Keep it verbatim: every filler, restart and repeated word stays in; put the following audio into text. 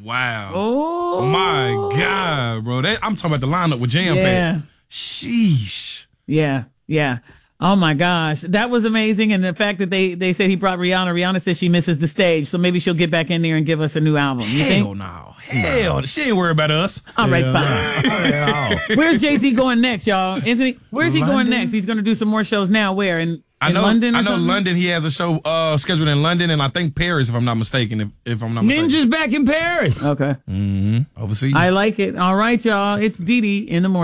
Wow. Oh. My God, bro. That, I'm talking about the lineup with Jam Yeah. Pack. Sheesh. Yeah, yeah. Oh my gosh, that was amazing. And the fact that they, they said he brought Rihanna. Rihanna said she misses the stage, so maybe she'll get back in there and give us a new album. You Hell think? no. Hell, she ain't worried about us. All right, Yeah. fine. Where's Jay-Z going next, y'all? Isn't he? Where's he London? going next? He's going to do some more shows now. Where? In, I in know, London or I know something? London, he has a show uh, scheduled in London and I think Paris, if I'm not mistaken. If, if I'm not mistaken. Ninja's back in Paris. Okay. Mm-hmm. Overseas. I like it. All right, y'all. It's Dee Dee in the morning.